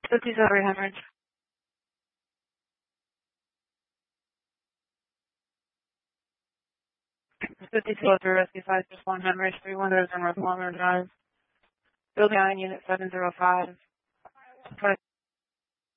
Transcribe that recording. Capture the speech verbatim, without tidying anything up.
fifty-seven hundred. fifty-two to Rescue Five just one hundred, three one zero North Walmer Drive. Building nine, Unit seven zero five.